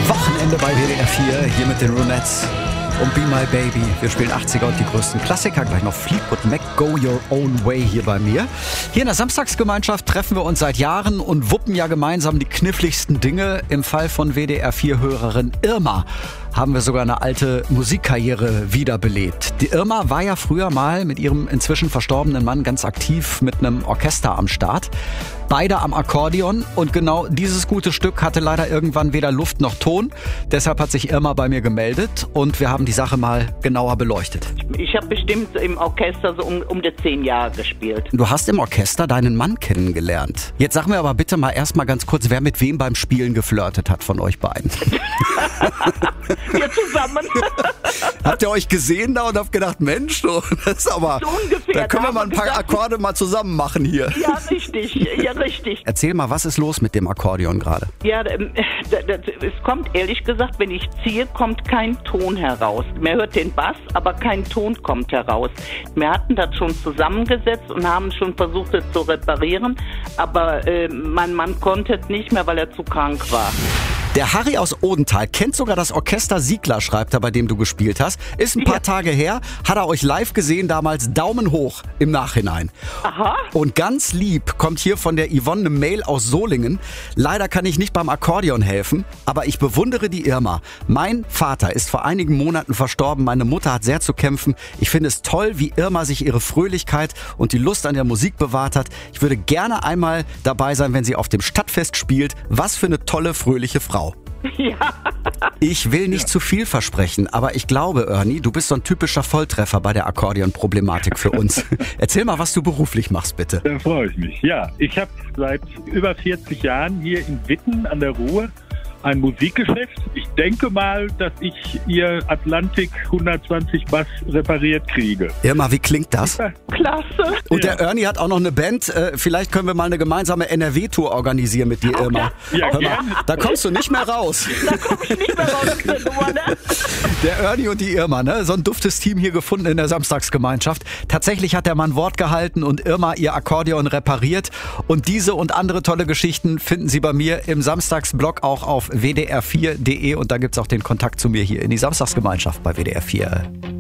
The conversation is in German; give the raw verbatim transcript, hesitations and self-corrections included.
Wochenende bei W D R vier, hier mit den Ronettes und Be My Baby. Wir spielen achtziger und die größten Klassiker. Gleich noch Fleetwood Mac, Go Your Own Way hier bei mir. Hier in der Samstagsgemeinschaft treffen wir uns seit Jahren und wuppen ja gemeinsam die kniffligsten Dinge. Im Fall von W D R vier-Hörerin Irma haben wir sogar eine alte Musikkarriere wiederbelebt. Die Irma war ja früher mal mit ihrem inzwischen verstorbenen Mann ganz aktiv mit einem Orchester am Start. Beide am Akkordeon, und genau dieses gute Stück hatte leider irgendwann weder Luft noch Ton. Deshalb hat sich Irma bei mir gemeldet und wir haben die Sache mal genauer beleuchtet. Ich habe bestimmt im Orchester so um, um die zehn Jahre gespielt. Du hast im Orchester deinen Mann kennengelernt. Jetzt sag mir aber bitte mal erstmal ganz kurz, wer mit wem beim Spielen geflirtet hat von euch beiden. Wir zusammen. Habt ihr euch gesehen da und habt gedacht, Mensch, das ist aber, so ungefähr, da können wir da mal ein paar gesagt, Akkorde mal zusammen machen hier. Ja, richtig. Ja, richtig. Erzähl mal, was ist los mit dem Akkordeon gerade? Ja, es kommt, ehrlich gesagt, wenn ich ziehe, kommt kein Ton heraus. Man hört den Bass, aber kein Ton kommt heraus. Wir hatten das schon zusammengesetzt und haben schon versucht, es zu reparieren, aber äh, mein Mann konnte es nicht mehr, weil er zu krank war. Der Harry aus Odenthal kennt sogar das Orchester Siegler, schreibt er, bei dem du gespielt hast. Ist ein paar ja. Tage her, hat er euch live gesehen, damals Daumen hoch im Nachhinein. Aha. Und ganz lieb kommt hier von der Yvonne eine Mail aus Solingen. Leider kann ich nicht beim Akkordeon helfen, aber ich bewundere die Irma. Mein Vater ist vor einigen Monaten verstorben, meine Mutter hat sehr zu kämpfen. Ich finde es toll, wie Irma sich ihre Fröhlichkeit und die Lust an der Musik bewahrt hat. Ich würde gerne einmal dabei sein, wenn sie auf dem Stadtfest spielt. Was für eine tolle, fröhliche Frau. Ja. Ich will nicht ja. zu viel versprechen, aber ich glaube, Ernie, du bist so ein typischer Volltreffer bei der Akkordeon-Problematik für uns. Erzähl mal, was du beruflich machst, bitte. Da freue ich mich. Ja, ich habe seit über vierzig Jahren hier in Witten an der Ruhr ein Musikgeschäft. Ich denke mal, dass ich ihr Atlantik hundertzwanzig Bass repariert kriege. Irma, wie klingt das? Klasse. Und ja. der Ernie hat auch noch eine Band. Äh, vielleicht können wir mal eine gemeinsame N R W-Tour organisieren mit dir, Irma. Ja, Hör mal, gerne. da kommst du nicht mehr raus. Da komm ich nicht mehr raus, Nummer, ne? Der Ernie und die Irma, ne? So ein duftes Team hier gefunden in der Samstagsgemeinschaft. Tatsächlich hat der Mann Wort gehalten und Irma ihr Akkordeon repariert. Und diese und andere tolle Geschichten finden Sie bei mir im Samstagsblog auch auf w d r vier punkt d e, und da gibt's auch den Kontakt zu mir hier in die Samstagsgemeinschaft bei W D R vier.